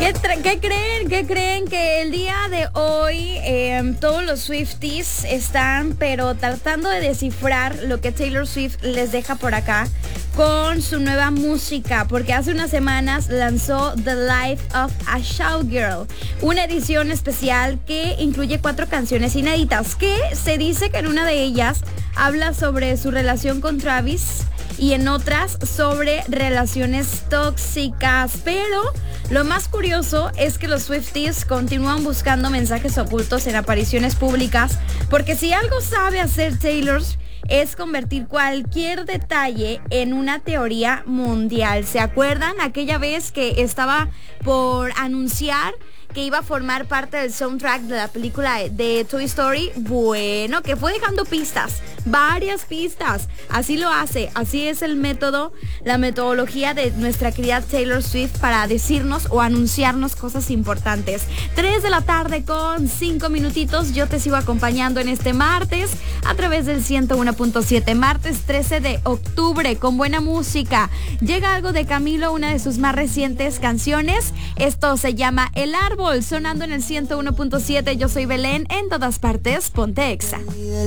¿Qué creen? ¿Qué creen? Que el día de hoy todos los Swifties están pero tratando de descifrar lo que Taylor Swift les deja por acá con su nueva música, porque hace unas semanas lanzó The Life of a Showgirl, una edición especial que incluye 4 canciones inéditas, que se dice que en una de ellas habla sobre su relación con Travis y en otras sobre relaciones tóxicas. Pero lo más curioso es que los Swifties continúan buscando mensajes ocultos en apariciones públicas, porque si algo sabe hacer Taylor es convertir cualquier detalle en una teoría mundial. ¿Se acuerdan aquella vez que estaba por anunciar que iba a formar parte del soundtrack de la película de Toy Story? Bueno, que fue dejando pistas, varias pistas. Así lo hace, así es el método, la metodología de nuestra querida Taylor Swift para decirnos o anunciarnos cosas importantes. 3 de la tarde con 5 minutitos. Yo te sigo acompañando en este martes a través del 101.7, martes 13 de octubre, con buena música. Llega algo de Camilo, una de sus más recientes canciones. Esto se llama El Árbol, sonando en el 101.7. Yo soy Belén, en todas partes, ponte Exa.